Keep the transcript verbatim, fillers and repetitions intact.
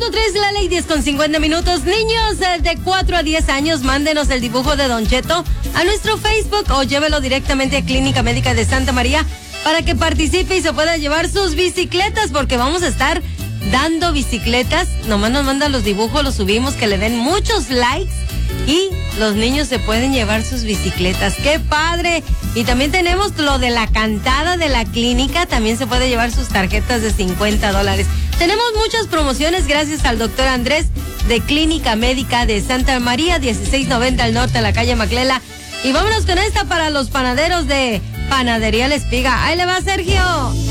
Son tres, la ley diez con cincuenta minutos. Niños eh, de cuatro a diez años, mándenos el dibujo de Don Cheto a nuestro Facebook o llévelo directamente a Clínica Médica de Santa María para que participe y se pueda llevar sus bicicletas, porque vamos a estar dando bicicletas. Nomás nos mandan los dibujos, los subimos, que le den muchos likes y los niños se pueden llevar sus bicicletas. ¡Qué padre! Y también tenemos lo de la cantada de la clínica, también se puede llevar sus tarjetas de cincuenta dólares. Tenemos muchas promociones gracias al doctor Andrés de Clínica Médica de Santa María, dieciséis noventa al norte, a la calle Maclela. Y vámonos con esta para los panaderos de Panadería La Espiga. Ahí le va, Sergio.